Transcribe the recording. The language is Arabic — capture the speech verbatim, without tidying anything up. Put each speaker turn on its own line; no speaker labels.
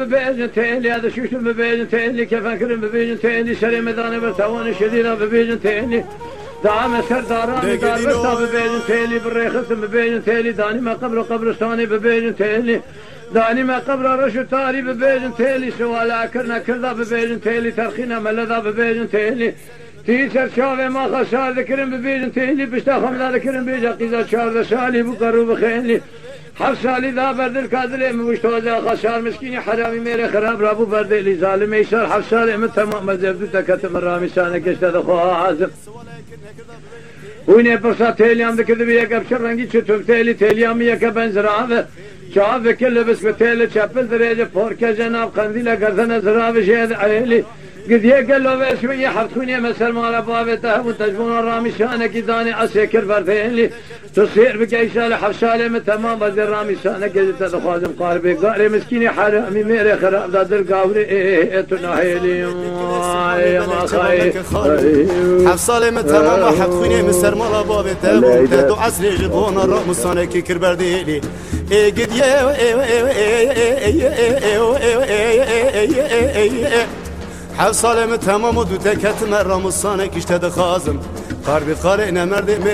ببيجن تيلي هذا شوش ببيجن تيلي كيف أكرم ببيجن تيلي شري مداني برتوان شديدة ببيجن تيلي دعم سرداران دار برتا ببيجن تيلي بالريخص ببيجن تيلي داني ما قبر قبرستاني ببيجن تيلي داني ما قبر رشو تاري ببيجن تيلي سوالا كرنا كردا ببيجن تيلي ترخينا ملذا ببيجن تيلي تيسر شافي ما خسار ذكرن ببيجن تيلي بشتا خمدا ذكرن بيجا قيزا شار سالي بقرو بخيلي حفصالي ذا برد الكادلي مشتوزا خسار مسكيني حرامي ميري خراب رابو برد اللي ظالم يسار حفصالي من تمام مزبدو تكتم الرامي سانك اشتاد خوها عازم ويني برصا تيليام ذكر بيك ابشر رنگي چتوب تيلي تيليام يك بنزراوه شاف كل بس بتيل چپل درجه پورك جناب قنديله گردن زراوه شهد عليلي قد يقل له شويه حرتوني مسر مال بابته وتجبون الرامي شانك داني اسكر برتيلي تصير بكيشال حفصالي من تمام بدر رامي شانك جت خازم قاربي قاري مسكيني حرامي ميري خراب دادر قاوري ايه تناهيلي يا ما خاي
حفصالي من تمام حرتوني مسر مال بابته وتدو عسري جبون الرامي شانك كربرديلي ايه قد يا حفصالي من تمام ودو تكت مرام الصانك اشتد خازم قاربي قارئنا مرد